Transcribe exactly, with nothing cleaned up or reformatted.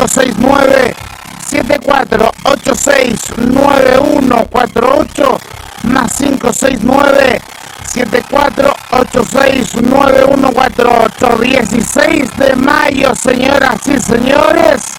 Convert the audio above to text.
seis nueve, siete cuatro ocho seis, nueve uno cuatro ocho, más cinco seis nueve, siete cuatro ocho seis, nueve uno cuatro ocho. dieciséis de mayo, señoras y señores.